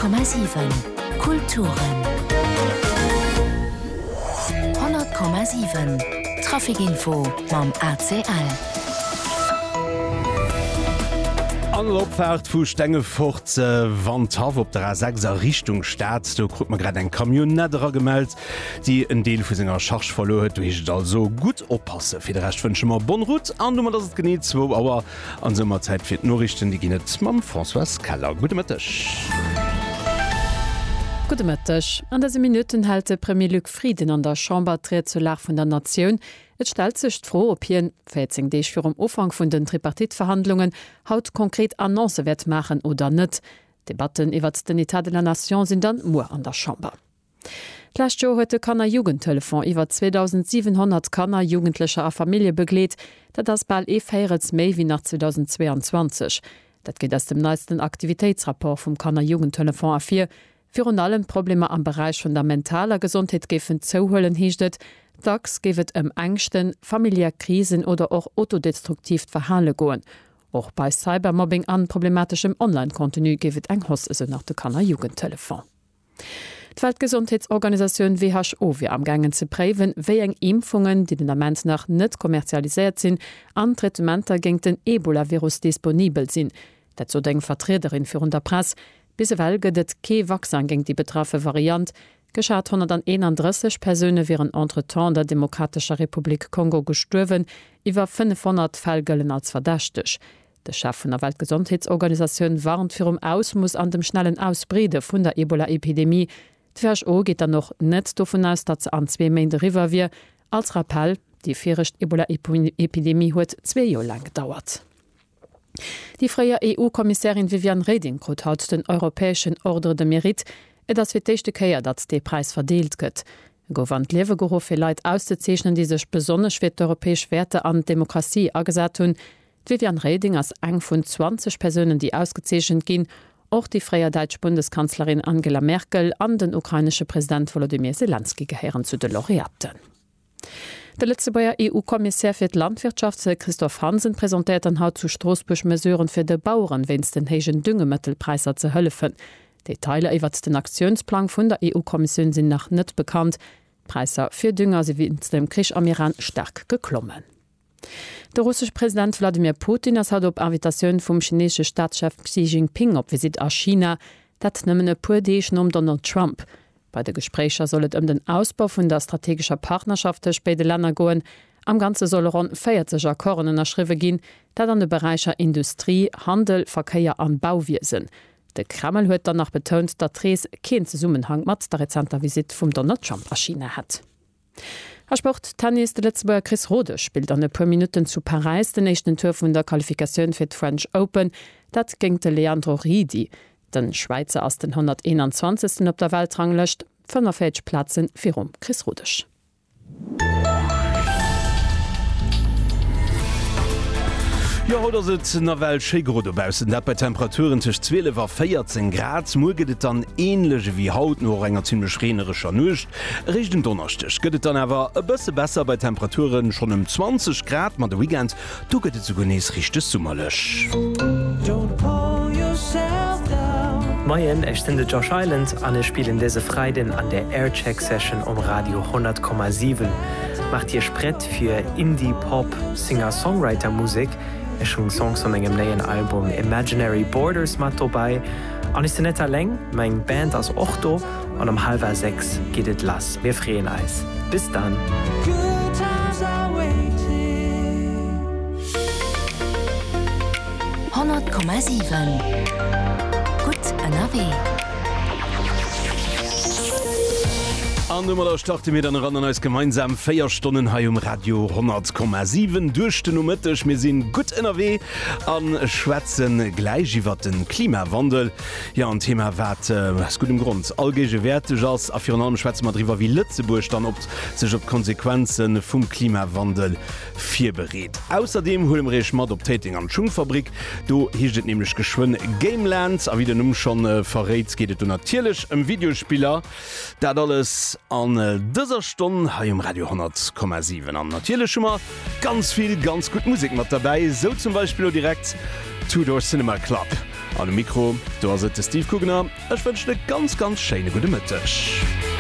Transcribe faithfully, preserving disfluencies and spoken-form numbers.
Komma sieben Kulturen hundert Komma sieben Trafikinfo mam A C L. An Opfahrt vu Stengefurt äh, Wand haf op der A sechser Richtung staat. Du krut man grad eng Kamion netderer gemeldt, die en Deel vu senger Charge verloet. Du hicht also gut oppasse. Fi recht wënsche mar Bonrut an dummer dats et geneet zwo Auer an sommer Zeit fir d Norrichten, die ginnet mam François Keller. Gute Mëttech. Gute Mëttech. An dese Minuten halte Premier Luc Frieden an der Chambre Triangular vun der Nation. Et stel sech froh, op hien vierzehn Deeg fir um Ufang vun den Tripartitverhandlungen haut konkret Annonce wett machen oder net. Debatten iwwer den Etat de la Nation sind dann mo an der Chambre. Lächt Jo huete Kanner Jugendtelefon iwwer zweitausendsiebenhundert Kanner Jugendlecher a Familie begleet, dat das ball e féierets méi wie nach zweitausendzweiundzwanzig. Dat geht ass dem neisten Aktivitätsrapport vum Kanner Jugendtelefon a vier, fir an allen Probleme am Bereich vun der mentaler Gesundheit gefen zouhhöllen hiechtet, Dacks gewet em engchten, familiär Krisen oder auch autodestruktiv verhale goen. Auch bei Cybermobbing an problematischem Online-Kontinu gewet eng Hoss se nach de Kanner Jugendtelefon. Die Weltgesundheitsorganisation W H O wie am gangen ze préwen, wéi eng Impfungen, die den Amment nach net kommerzialisiert sinn, an Tretementer géng den Ebola-Virus disponibel sinn. Dat zo deng Vertreterin fir der Press, bisewel gëtt ke Wachsen géng die betraffe Variant, geschat hunderteinunddreißig Persöne wären entretemps der Demokratischer Republik Kongo gestuerwen, iwwer fünfhundert Fall gëllen als verdächteg. De Chef vun der Weltgesundheitsorganisation warnt firm Ausmus an dem schnellen Ausbrede vun der Ebola-Epidemie. D W H O geht dann noch net davon aus, dat ze an zwei Mäinde river wie. Als Rappel, die virrecht Ebola-Epidemie huet zwei Joer lang dauert. Die freie E U-Kommissarin Viviane Reding krut haut den Europäischen Ordre de Mérite, et ass fir d'échte Käier, dat de Preis verdeelt gëtt. Govant Lewegehof fir Leiit auszezeichnen, die sech besonnech fir d'europäesch Werte an Demokratie agesat hunn. Viviane Reding ass eng vun zwanzig Personen, die ausgezeechchen ginn, och die freier Deitsch Bundeskanzlerin Angela Merkel an den ukrainesche Präsident Volodymyr Zelensky gehären zu de Laureaten. Der letzte Bayer E U-Kommissär fir d Landwirtschaft Christoph Hansen präsentiert an haut zu Strasbourg Mesuren fir de Bauern wenns den hegen Düngemittelpreiser ze hëllefen. Detaile iwwer den Aktionsplan vun der E U-Kommission sind nach net bekannt. Preiser fir Dünger se wie dem Krisch am Iran stark geklommen. Der russische Präsident Wladimir Putin hat op Invitationun vum chinesche Staatschef Xi Jinping op Visit a China, dat nëmmen e puer Deechen um Donald Trump. Bei de Gesprächer sollet um den Ausbau vun der strategischer Partnerschaft beide Länder goen. Am ganze soll rund vierzig Akkoren erschriwe gin, dat an de Bereicher Industrie, Handel, Verkeier an Bauwiesen. De Kreml huet danach betont, dat Drees kein Zusammenhang mat der rezenter Visit vum Donald Trump a China hat. Herr Sport, Tennis, der letzte Chris Rode spielt an e paar Minuten zu Paris den nächsten Tour vun der Qualifikation fir d French Open. Dat ging de Leandro Ridi. Den Schweizer aus den hunderteinundzwanzigsten op der Weltrang löscht, fünfundvierzig Platzen fir um Chris Rodech. Ja, oder se na Welt Schegrobausen, dat bei Temperaturen tech zwölf war vierzehn Grad, muget dann ähnliche wie haut no enger ziemlich renerischer Nucht. Richten Donnerstech gëtt dann awer e bësse besser bei Temperaturen schon um zwanzig Grad, mat de Weekend du gëtt zu genees richchte Summerlech. Maien echtende Josh Island an spielen dese Freiden an der Aircheck Session um Radio hundert Komma sieben. Macht ihr Sprett für Indie Pop Singer-Songwriter Musik. Es schon Songs von engem neuen Album Imaginary Borders mat vorbei. An ist netter Läng, mein Band aus Ochto und um halber sechs geht es lass. Wir freien Eis. Bis dann. hundert Komma sieben Gut an A W. An Nummer starte mir dann ran als gemeinsam vier Stunden ha um Radio hundert Komma sieben durchchten um Mittag. Wir sind gut in der W an Schwätzen gleich über den Klimawandel. Ja, ein Thema wat äh, aus gutem Grund allgege Werte als Afirnamen Schwätze mal drüber wie Lützeburg dann ob sich ob Konsequenzen vom Klimawandel vier berät. Außerdem holen wir mal op Täting an Schulfabrik. Du hiet nämlich geschwind Gameland, aber wie du nun schon äh, verrät, geht es natürlich im Videospieler. Da alles an äh, dieser Stunde hier im Radio hundert Komma sieben an. Natürlich schon mal ganz viel, ganz gut Musik mit dabei. So zum Beispiel direkt Tudor Cinema Club. An dem Mikro, du hast Steve Kugner, ich wünsche dir ganz ganz schöne gute Mittag.